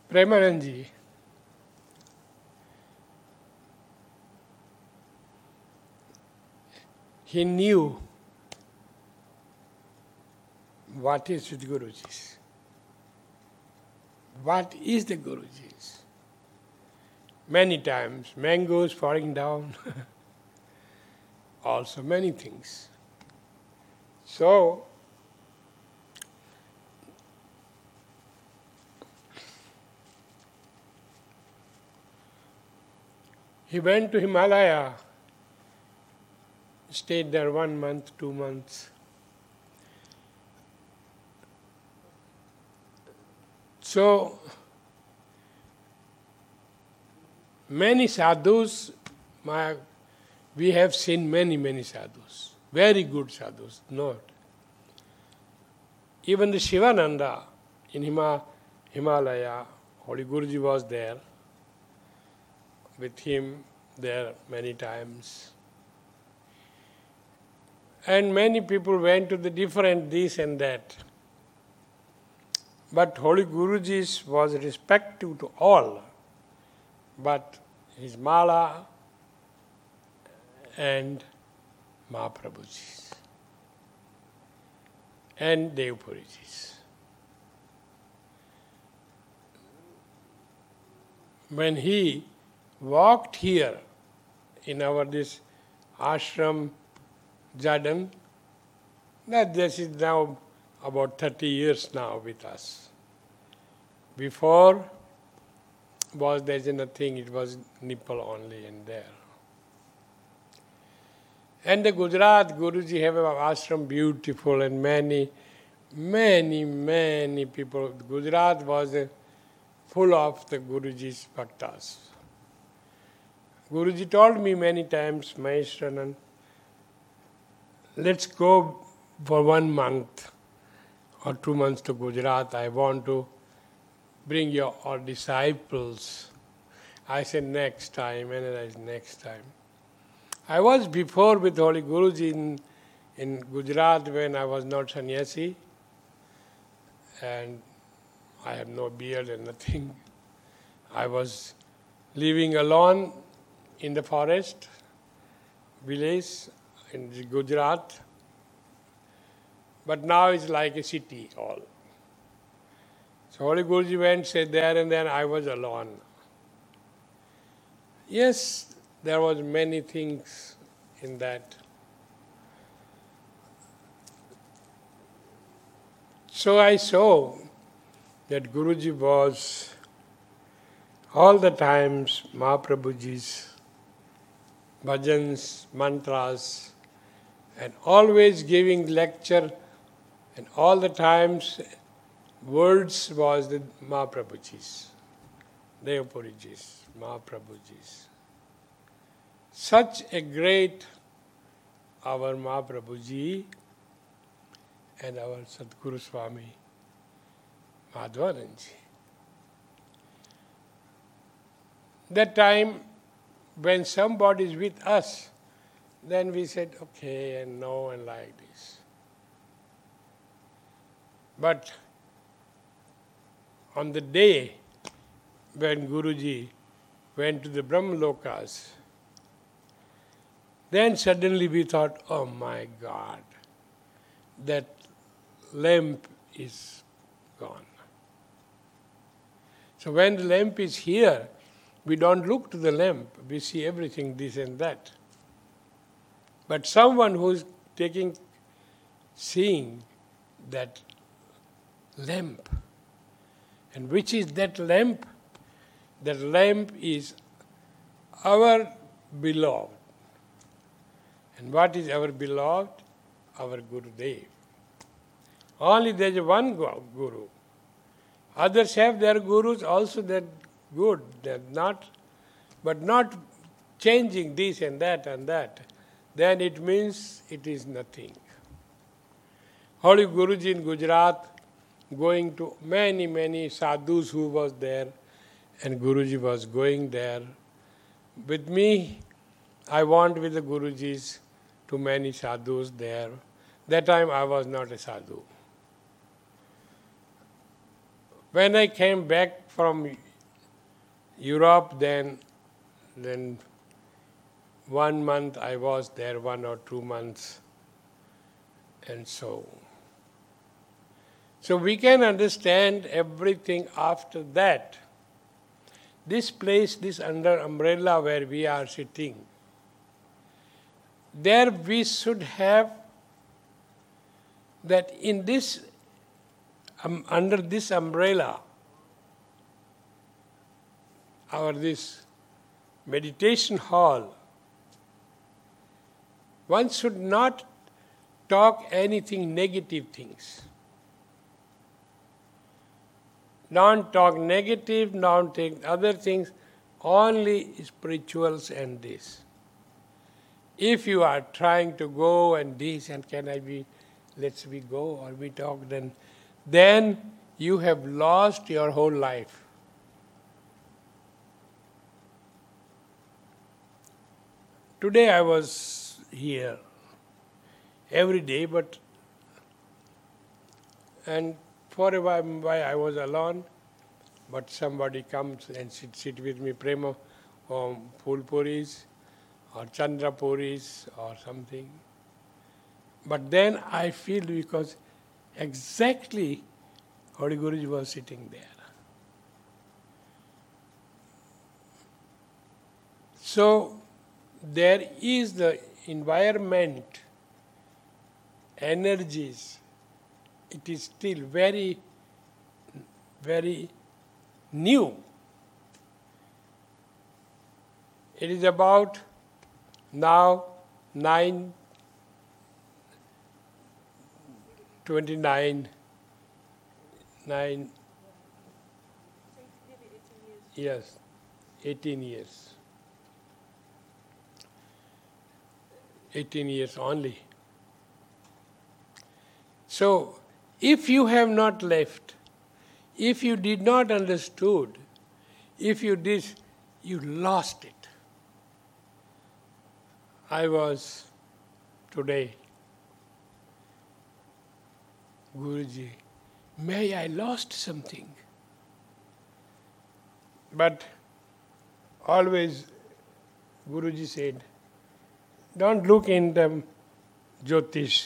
Premanandji, he knew what is with Gurujis. What is the Gurujis? Many times, mangoes falling down, also many things. So, he went to Himalaya, stayed there 1 month, 2 months. So, many sadhus, we have seen many sadhus, very good sadhus, not. Even the Shivananda in Himalaya, Holy Guruji was there, with him there many times. And many people went to the different this and that. But Holy Guruji was respectful to all. But his Mala and Mahaprabhuji and Devpuriji. When he walked here in our this ashram Jadan, that this is now about 30 years now with us. Before there is nothing, it was nipple only and there. And the Gujarat Guruji have an ashram beautiful and many people. Gujarat was full of the Guruji's bhaktas. Guruji told me many times, Maheshwaran, let's go for 1 month or 2 months to Gujarat. I want to bring your all disciples. I said next time, and I said next time. I was before with Holy Guruji in Gujarat when I was not sannyasi, and I had no beard and nothing. I was living alone in the forest, village in Gujarat, but now it's like a city all. So Holy Guruji went, said there, and then I was alone. Yes, there was many things in that. So I saw that Guruji was all the times Mahaprabhuji's bhajans, mantras, and always giving lecture, and all the times words was the Mahaprabhuji's, Devpuriji's, Mahaprabhuji's. Such a great our Mahaprabhuji and our Sadguru Swami Madhvananji. That time when somebody is with us, then we said okay and no and like this. But on the day when Guruji went to the Brahmalokas, then suddenly we thought, oh my God, that lamp is gone. So when the lamp is here, we don't look to the lamp, we see everything, this and that. But someone who is seeing that lamp, and which is that lamp? That lamp is our beloved. And what is our beloved? Our Gurudev. Only there is one Guru. Others have their Gurus also, that good, that not, but not changing this and that and that. Then it means it is nothing. Holy Guruji in Gujarat, going to many sadhus who was there, and Guruji was going there. With me, I went with the Gurujis to many sadhus there. That time I was not a sadhu. When I came back from Europe, then 1 month I was there, 1 or 2 months, and so. So we can understand everything after that. This place, this under umbrella where we are sitting, there we should have that in this, under this umbrella, this meditation hall, one should not talk anything negative things. Don't talk negative, don't take other things, only spirituals and this. If you are trying to go and this and let's we go or we talk, then you have lost your whole life. Today I was here every day, and for a while I was alone, but somebody comes and sit with me, Prema or Pulpuris or Chandra Puris or something. But then I feel because exactly Holy Guruji was sitting there. So there is the environment, energies, it is still very, very new. It is about now 9:29, 18 years. 18 years only. So, if you have not left, if you did not understood, if you did, you lost it. I was today, Guruji, may I lost something. But always Guruji said, don't look in the Jyotish.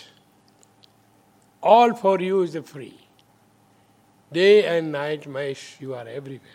All for you is free. Day and night, Mahesh, you are everywhere.